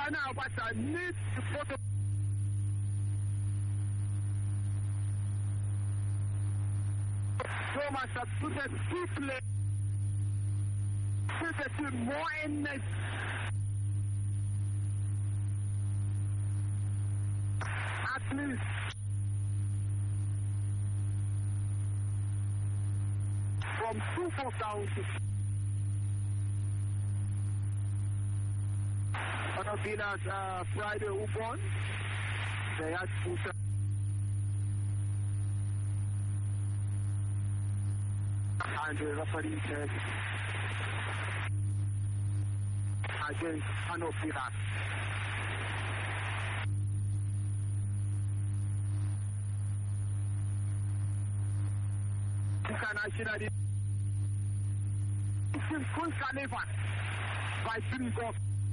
Now, but I need to photo. Thomas substituted deeply. Put more energy. At least. From 2-4 down to Panavinas Friday Ubon. They had Pusa. And the referee said against Panavinas. Internationally, it's in full Khalifa by 3 goals.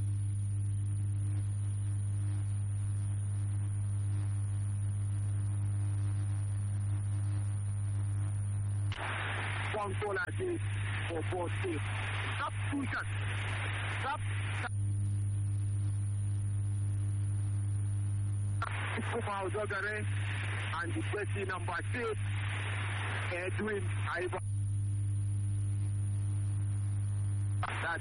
One goal at this for 4 states. Substitution. Jogare and the jersey number 6, Edwin Ivan. That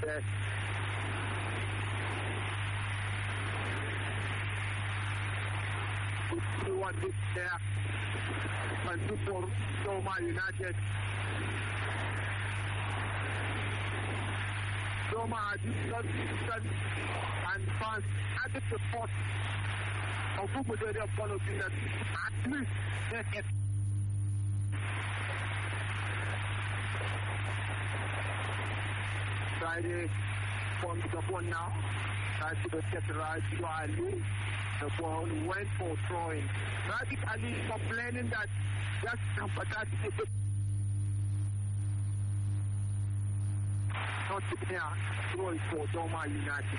one this there. And for Doma United. Doma had distance and fans added the support of Ubudere of Panavinas at least. Friday from the ball now. Tries to get right to Ali. The ball went for throwing. Radik Ali complaining that just Nampatati not there throwing for Doma United.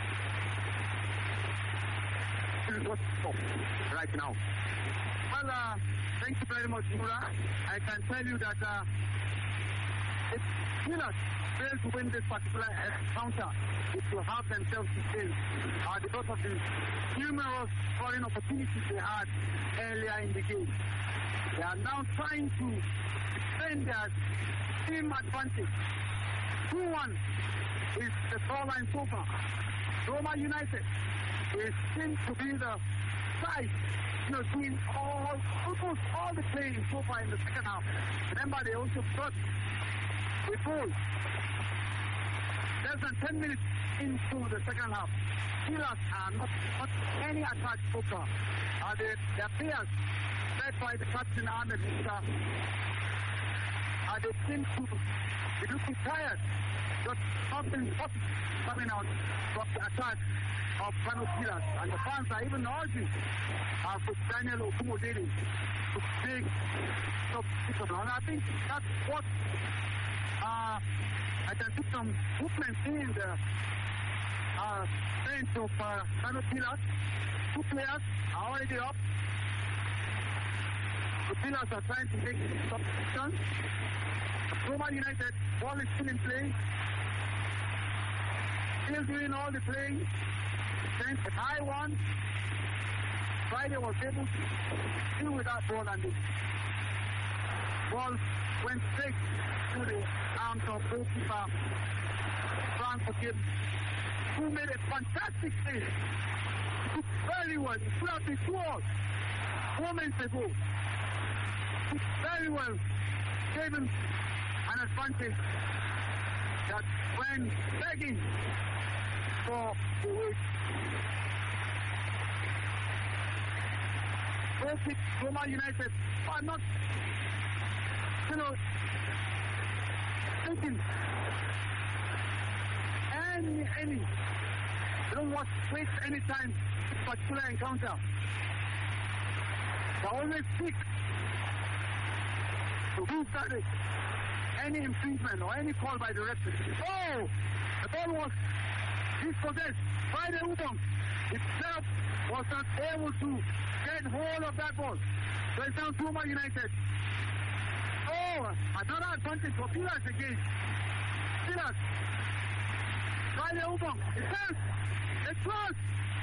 What's up right now? Well, thank you very much, Mura. I can tell you that if Steelers fail to win this particular encounter, it will have themselves to fail because of the numerous scoring opportunities they had earlier in the game. They are now trying to defend their team advantage. 2-1 is the scoreline so far. Doma United seems to be the side, doing almost all the playing so far in the second half. Remember, they also got a goal less than 10 minutes into the second half. Steelers are not any attack so far. Their players, led by the captain Ahmed Musa, they seem to be looking tired. Just something positive coming out from the attack of Panavinas, and the fans are even urging for Daniel Okumodere to take substitution. And I think that's what I can see some movement in the bench of Panavinas. 2 players are already up. The pillars are trying to make substitution. Doma United, ball is still in play. Still doing all the playing. Sent a high one. Friday was able to deal with that ball, and the ball went straight to the arms of goalkeeper Frank Okim, who made a fantastic save. He did very well. He put out the score moments ago. He very well gave him an advantage that when begging for the wait. Doma United are not, thinking any. They don't want to waste any time in this particular encounter. They always seek to restart it. Any infringement or any call by the referee. Oh! The ball was dispossessed. Friday Ubon itself was not able to get hold of that ball. So it's now Doma United. Oh! Another advantage for Pillars again. Pillars. Friday Ubon. It's close!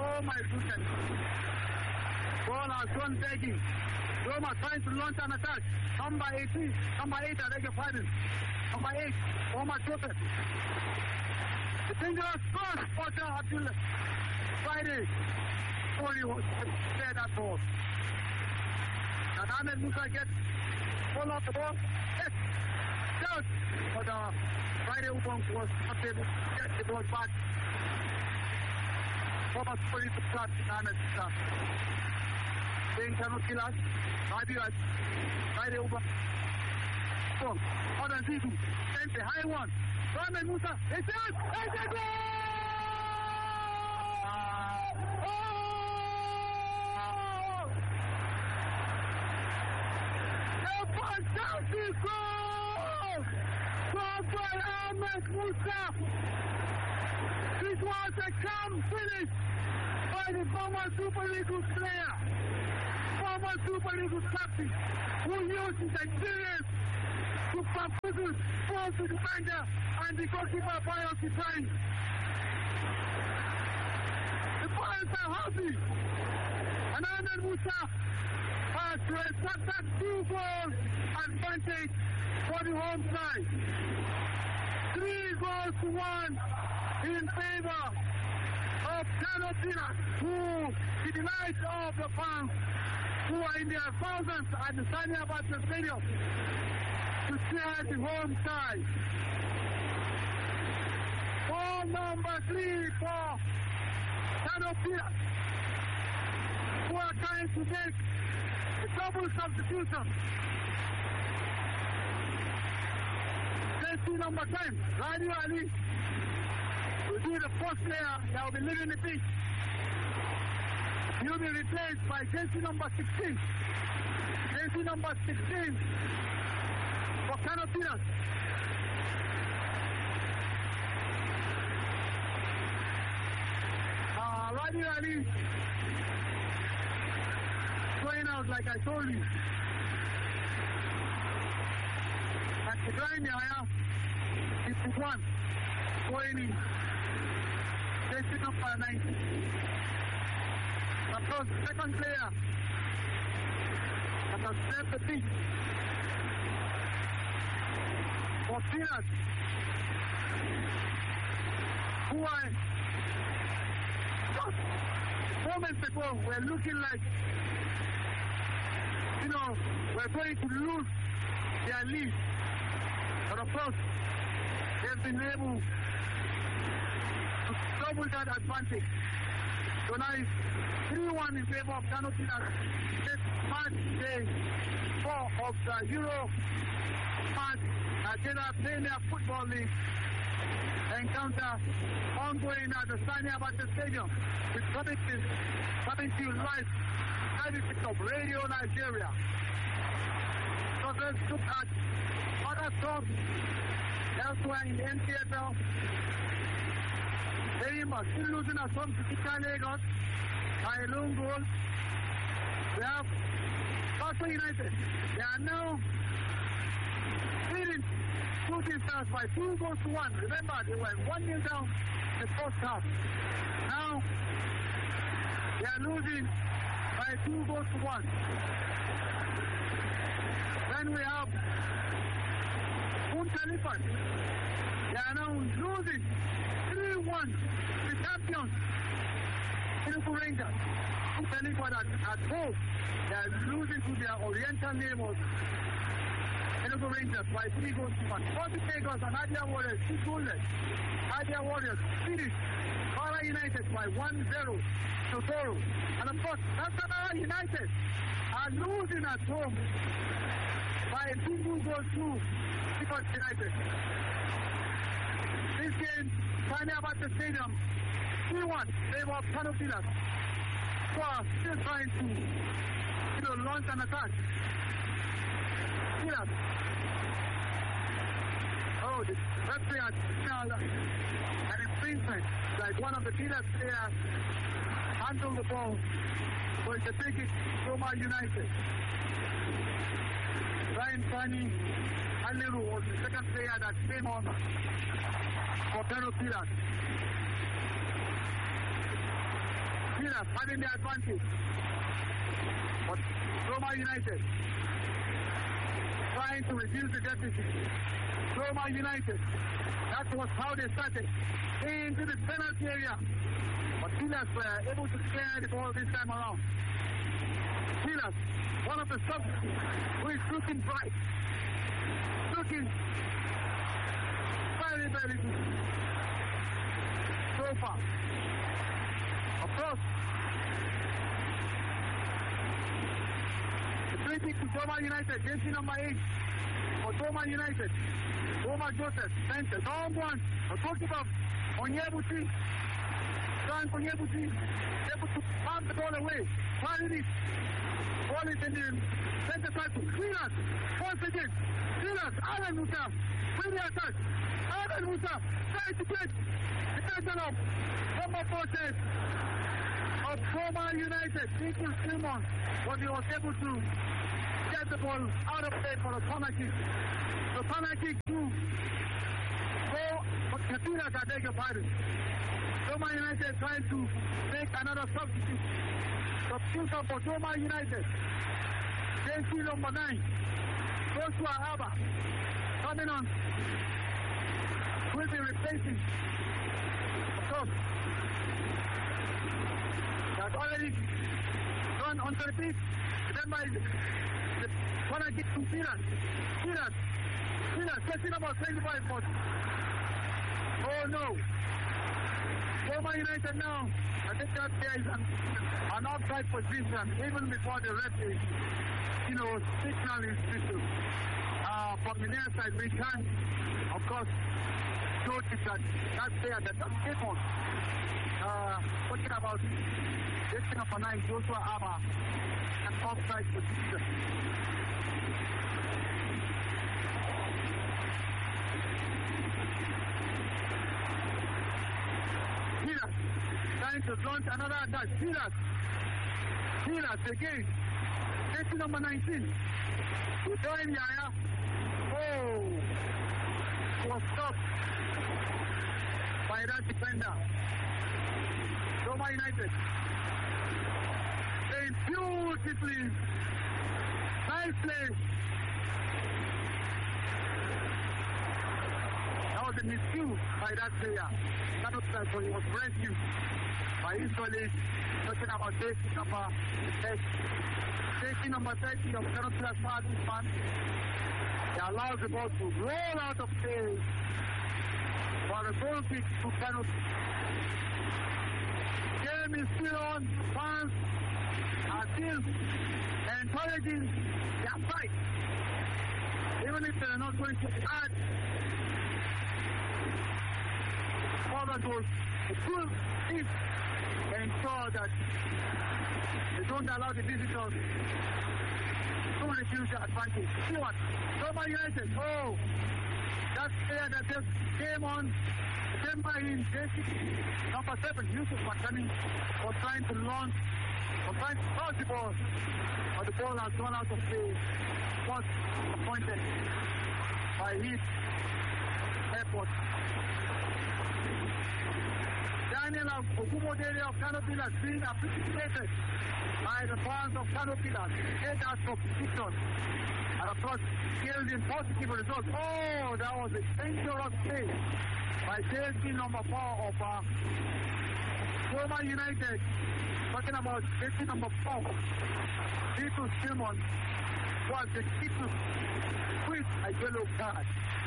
Oh my goodness. Ball has gone begging. Roma trying to launch an attack. Number 18. Number 8, I beg your pardon. Number 8, Omar Joseph. The dangerous cross, Porter Abdul Friday. Only was there that ball. And Ahmed Musa gets pull off the ball. Yes. Yes. But Friday Ubong was not able to get the ball back. Thomas Puri to start Ahmed Musa. Saying cannot kill us. Friday Ubong. Boom. On and Zidu. Sends the high one. Ahmed Musa. It's out. It's a goal! Fantastic goal! Scored by Ahmed Musa! This was a calm finish by the former Super Eagles player, former Super Eagles captain, who used his experience to perform both the defender and the goalkeeper by occupying. The players are happy, and Ahmed Musa has restricted 2 goals advantage for the home side. 3 goals to 1 in favor of Kano Pillars, who, the delight of the fans, who are in their thousands at the Sani Abacha Stadium to cheer the home side. Ball number 3 for Kano Pillars, who are trying to make a double substitution. Jersey number 10, Radio Ali, will be the first player that will be leaving the pitch. He will be replaced by jersey number 16. Jersey number 16 for Kano Pillars. Radio Ali going out like I told you. At the grind area, 51 going in. Jersey number 90. Of course, second player that has left the pitch for Pillars, who are just moments ago were looking like, we're going to lose their lead. But of course, they've been able to double that advantage. So now it's 3-1 in favor of Kano Pillars. This match day 4 of the Euro match Nigeria Premier Football League encounter ongoing at the Sani Abacha Stadium with coming to you live services of Radio Nigeria. So let's look at other stuff elsewhere in the NPFL. They are still losing at home to Sika Lagos by a lone goal. We have Pastor United. They are now leading Shooting Stars by 2 goals to 1. Remember, they were 1-0 down the first half. Now, they are losing by 2 goals to 1. Then we have Untalifat. They are now losing 3-1. The champions, Enugu Rangers. Untalifat at home. They are losing to their Oriental neighbors. Enugu Rangers by 3 goals to 1. Forty Lagos and Adia Warriors 2 goalless. Adia Warriors finished Kara United by 1-0 to Toro. And of course, Nasarawa United are losing at home by 2 goals to Because United. This game, Sani Abacha Stadium, 3-1, favor of Kano Pillars, who are still trying to launch an attack. Pillars. Oh, the referee has signaled an infringement, like one of the Pillars players handled the ball. So it's a free kick, Roma United. Ryan Sani Aliru was the second player that came on for Kano Pillars. Steelers having the advantage. But Roma United trying to reduce the deficit. Roma United, that was how they started. Into the penalty area. But Steelers were able to clear the ball this time around. Steelers, one of the substitutes who is looking bright. Looking very, very good. So far. Of course, the free kick to Roma United, jersey number 8 for Roma United. Roma Joseph, center, long one. A goalkeeper, Onyebuchi. Trying for Onyebuchi, able to palm the ball away. Find it. Ball is in the center circle. Steelers, once again. Steelers, Alan Musa, free attack. Alan Musa, trying to get the attention of number 4 of Roma United, Nicholas Simon, but he was able to get the ball out of play for a corner kick. The corner kick to go, but Steelers, I beg your pardon. Roma United trying to make another substitute. Substitution for Roma United. JC number 9, Joshua Abba, coming on. Will be replacing. Of course, that's already gone on the repeat. Then by the corner kick to Steelers. Steelers, JC number 25 for. Oh no. Roma United now, I think that there is an outside position even before the referee, signal is whistle. From the near side, we can, of course, notice that player that doesn't take on. Talking about this number 9, Joshua Abba, an offside position. Trying to launch another attack. Steelers again. Jersey number 19. Join Yaya. Oh, was stopped by that defender. Roma United. Playing beautifully. Nice play. That was a miscue by that player. That was like he was rescued by his colleague, talking about safety number 30 of Canopilas Partisman. He allows the ball to roll out of play for a goal kick to Canopy. Game is still on. Fans are still encouraging their fight. Even if they are not going to add further goals, the full is ensure that they don't allow the visitors to reduce the advantage. See what? Roma United, that player that just came on, came by in number 7, Yusuf Matani, was trying to launch, was trying to cross the ball, but the ball has gone out of play. Was appointed by his airport. Daniel Okumodere of Canopy has been appreciated by the fans of Canopy in that competition. And of course, yielding positive results. Oh, that was a dangerous play by jersey number 4 of Roma United. Talking about jersey number 4, Titus Simon, was the key to quit a yellow card.